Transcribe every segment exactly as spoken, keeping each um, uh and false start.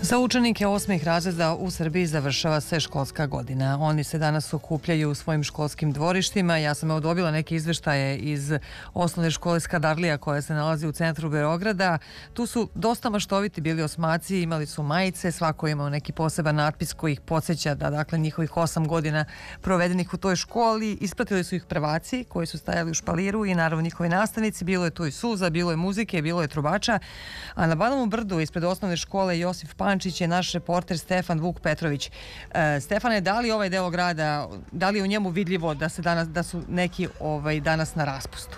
Za učenike osmih razreda u Srbiji završava se školska godina. Oni se danas okupljaju u svojim školskim dvorištima. Ja sam evo dobila neke izveštaje iz osnovne škole Skadarlija koja se nalazi u centru Beograda. Tu su dosta maštoviti bili osmaci, imali su majice, svako je imao neki poseban natpis koji ih podsjeća da dakle njihovih osam godina provedenih u toj školi. Ispratili su ih prvaci koji su stajali u špaliru i naravno njihovi nastavnici. Bilo je tu i suza, bilo je muzike, bilo je trubača. A na Banovom brdu ispred osnovne škole Josif Pančić je naš reporter Stefan Vuk Petrović. E, Stefane, da li ovaj deo grada, da li je u njemu vidljivo da se danas, da su neki ovaj danas na raspustu?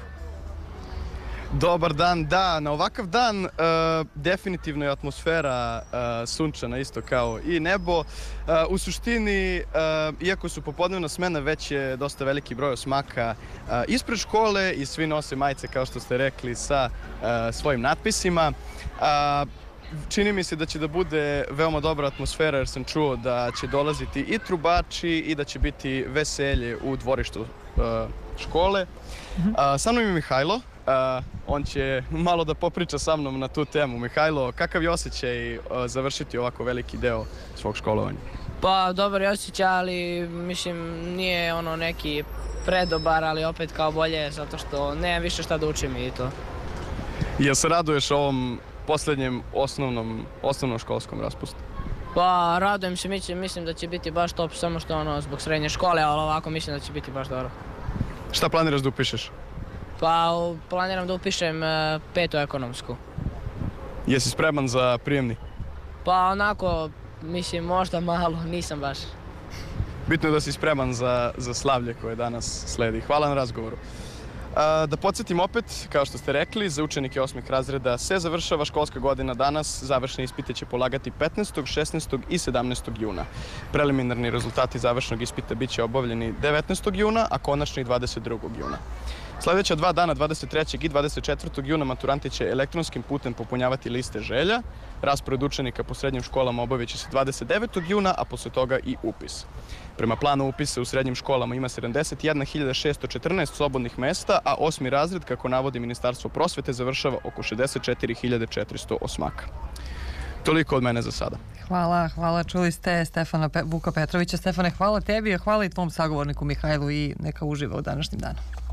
Dobar dan, da, na ovakav dan uh, definitivno je atmosfera uh, sunčana isto kao i nebo. Uh, u suštini, uh, iako su popodnevna smena, već je dosta veliki broj osmaka uh, ispred škole i svi nose majice, kao što ste rekli, sa uh, svojim natpisima. Uh, Čini mi se da će da bude veoma dobra atmosfera jer sam čuo da će dolaziti i trubači i da će biti veselje u dvorištu uh, škole. Uh, sa mnom je Mihajlo. Uh, on će malo da popriča sa mnom na tu temu. Mihajlo, kakav je osjećaj uh, završiti ovako veliki deo svog školovanja? Pa dobar je osjećaj, ali mislim nije ono neki predobar, ali opet kao bolje zato što nemam više šta da učim i to. Jel se raduješ ovom posljednjem osnovnom, osnovnom školskom raspustu? Pa radujem se, mislim, mislim da će biti baš top, samo što ono zbog srednje škole, ali ovako mislim da će biti baš dobro. Šta planiraš da upišeš? Pa planiram da upišem uh, petu ekonomsku. Jesi spreman za prijemni? Pa onako, mislim možda malo, nisam baš. Bitno je da si spreman za, za slavlje koje danas sledi. Hvala na razgovoru. Da podsjetim opet, kao što ste rekli, za učenike osmih razreda se završava školska godina danas. Završne ispite će polagati petnaestog, šesnaestog i sedamnaestog juna. Preliminarni rezultati završnog ispita bit će obavljeni devetnaestog juna, a konačni dvadeset drugog juna. Sljedeća dva dana, dvadeset trećeg i dvadeset četvrtog juna, maturanti će elektronskim putem popunjavati liste želja. Raspored učenika po srednjim školama obavit će se dvadeset devetog juna, a posle toga i upis. Prema planu upisa u srednjim školama ima sedamdeset jedna hiljada šesto četrnaest slobodnih mesta, a osmi razred, kako navodi Ministarstvo prosvete, završava oko šezdeset četiri hiljade četiristo osmaka. Toliko od mene za sada. Hvala, hvala. Čuli ste Stefana Vuka Petrovića. Stefane, hvala tebi, hvala i tvom sagovorniku Mihajlu i neka uživa u današnjem danu.